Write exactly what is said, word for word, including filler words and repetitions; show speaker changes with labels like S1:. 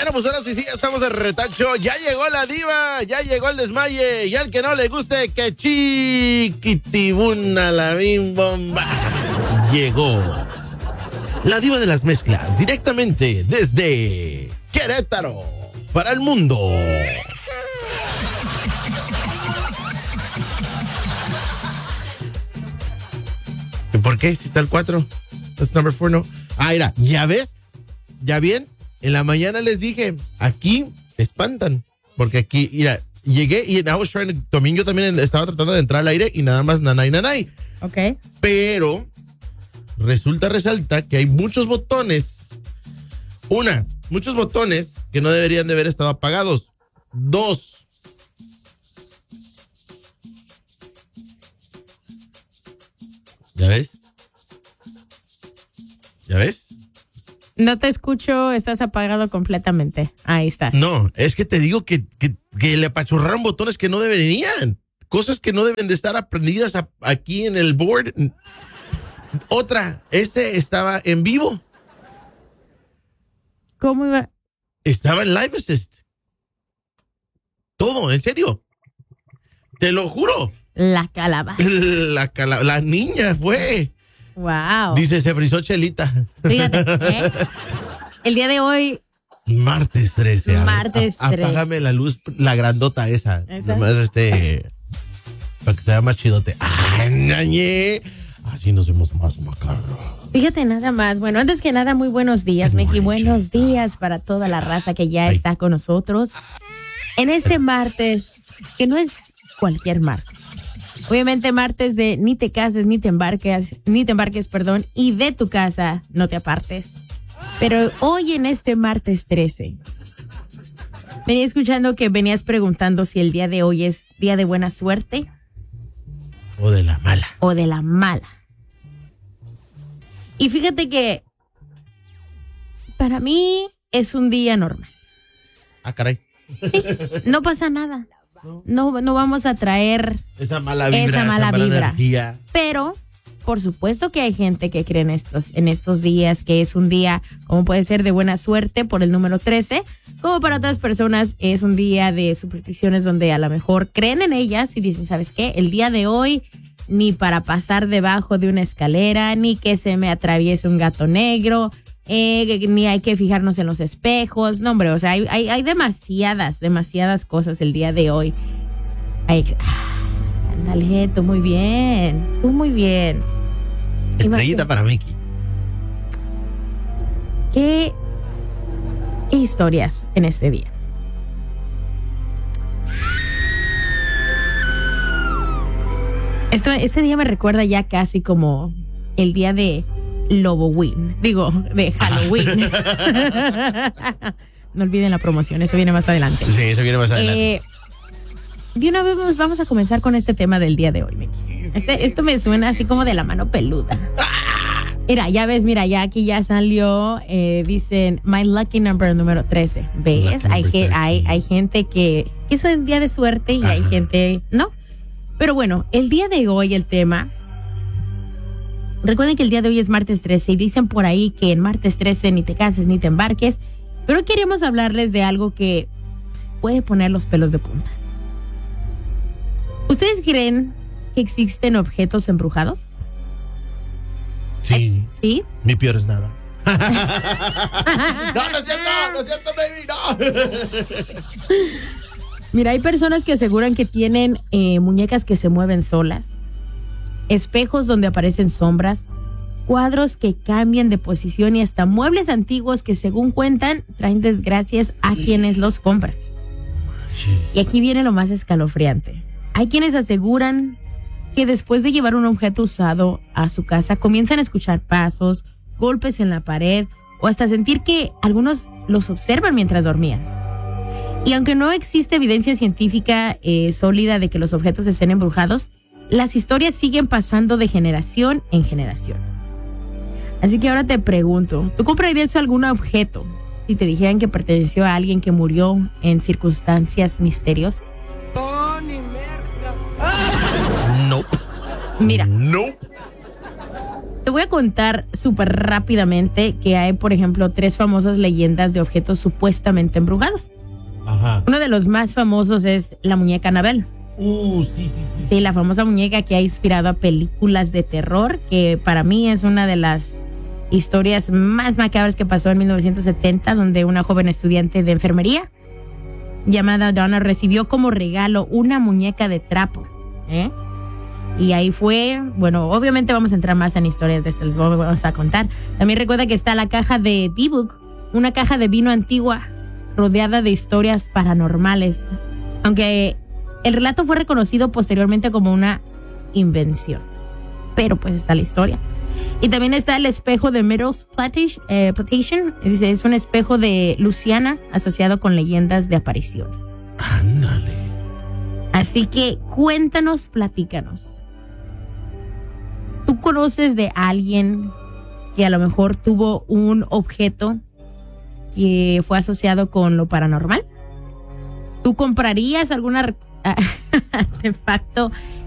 S1: Bueno, pues ahora sí, sí, ya estamos de retacho. Ya llegó la diva, ya llegó el desmaye. Y al que no le guste, que chiquitibuna la bim bomba. Llegó la diva de las mezclas, directamente desde Querétaro, para el mundo. ¿Por qué? Si está el cuatro. That's number four, no. Ah, mira, ya ves, ya bien. En la mañana les dije, aquí espantan, porque aquí, mira, llegué y I was trying to, Domingo también estaba tratando de entrar al aire y nada más nanay, nanay.
S2: Ok.
S1: Pero resulta, resalta que hay muchos botones. Una, muchos botones que no deberían de haber estado apagados. Dos, ¿ya ves? ¿Ya ves?
S2: No te escucho, estás apagado completamente. Ahí estás.
S1: No, es que te digo que, que, que le apachurraron botones que no deberían. Cosas que no deben de estar aprendidas a, aquí en el board. Otra, ese estaba en vivo.
S2: ¿Cómo iba?
S1: Estaba en Live Assist. Todo, en serio. Te lo juro.
S2: La calabaza.
S1: La, cala, la niña fue.
S2: Wow.
S1: Dice, se frizó Chelita.
S2: Fíjate, ¿eh? El día de hoy.
S1: Martes trece.
S2: Martes
S1: a,
S2: trece.
S1: Apágame la luz, la grandota esa.
S2: ¿Esa?
S1: Nomás este. Para que se vea más chidote. ¡Ay, ñañe! Así nos vemos más macabro.
S2: Fíjate nada más. Bueno, antes que nada, muy buenos días, Mickey. Buenos días para toda la raza que ya
S1: Ay.
S2: está con nosotros. En este martes, que no es cualquier martes. Obviamente martes de ni te cases, ni te embarques, ni te embarques, perdón, y de tu casa no te apartes. Pero hoy en este martes trece, venía escuchando que venías preguntando si el día de hoy es día de buena suerte
S1: O de la mala.
S2: o de la mala. Y fíjate que para mí es un día normal.
S1: Ah, caray.
S2: Sí, no pasa nada. No, no vamos a traer
S1: Esa mala vibra.
S2: esa mala vibra.
S1: Energía.
S2: Pero, por supuesto que hay gente que cree en estos, en estos días que es un día, como puede ser, de buena suerte por el número trece, como para otras personas es un día de supersticiones donde a lo mejor creen en ellas y dicen, ¿sabes qué? El día de hoy, ni para pasar debajo de una escalera, ni que se me atraviese un gato negro, eh, ni hay que fijarnos en los espejos. No, hombre, o sea, hay, hay, hay demasiadas, demasiadas cosas el día de hoy. Hay, ah, ándale, tú muy bien, tú muy bien.
S1: Estrellita para Mickey.
S2: ¿Qué, qué historias en este día? Esto, este día me recuerda ya casi como el día de Loboween. Digo, de Halloween. No olviden la promoción, eso viene más adelante.
S1: Sí, eso viene más adelante.
S2: Eh, de una vez vamos a comenzar con este tema del día de hoy, Mickey. Este, esto me suena así como de la mano peluda. Mira, ya ves, mira, ya aquí ya salió, eh, dicen, my lucky number número trece. ¿Ves? Hay, ge- hay, hay gente que, que es un día de suerte y Ajá. hay gente, ¿no? Pero bueno, el día de hoy el tema, recuerden que el día de hoy es martes trece y dicen por ahí que en martes trece ni te cases ni te embarques, pero queremos hablarles de algo que pues, puede poner los pelos de punta. ¿Ustedes creen que existen objetos embrujados?
S1: Sí.
S2: ¿Sí?
S1: Mi peor es nada. No, no es cierto, no es cierto, baby, no.
S2: Mira, hay personas que aseguran que tienen eh, muñecas que se mueven solas, espejos donde aparecen sombras, cuadros que cambian de posición y hasta muebles antiguos que, según cuentan, traen desgracias a quienes los compran. Y aquí viene lo más escalofriante. Hay quienes aseguran que después de llevar un objeto usado a su casa comienzan a escuchar pasos, golpes en la pared o hasta sentir que algunos los observan mientras dormían. Y aunque no existe evidencia científica eh, sólida de que los objetos estén embrujados, las historias siguen pasando de generación en generación. Así que ahora te pregunto, ¿tú comprarías algún objeto si te dijeran que perteneció a alguien que murió en circunstancias misteriosas?
S3: ¡Oh, ni merda!
S1: Nope.
S2: Mira.
S1: Nope.
S2: Te voy voy a contar súper rápidamente que hay, por ejemplo, tres famosas leyendas de objetos supuestamente embrujados.
S1: Ajá.
S2: Uno de los más famosos es la muñeca Annabelle.
S1: Uh, sí, sí, sí.
S2: Sí, la famosa muñeca que ha inspirado a películas de terror, que para mí es una de las historias más macabras que pasó en mil novecientos setenta, donde una joven estudiante de enfermería llamada Donna recibió como regalo una muñeca de trapo, ¿eh? Y ahí fue, bueno, obviamente vamos a entrar más en historias de esto, les vamos a contar. También recuerda que está la caja de D-Book, una caja de vino antigua rodeada de historias paranormales, aunque el relato fue reconocido posteriormente como una invención, pero pues está la historia. Y también está el espejo de Meadows Plantation, eh, Plantation. Dice, es un espejo de Luciana asociado con leyendas de apariciones.
S1: Ándale.
S2: Así que cuéntanos, platícanos. ¿Tú conoces de alguien que a lo mejor tuvo un objeto que fue asociado con lo paranormal? ¿Tú comprarías algún artefacto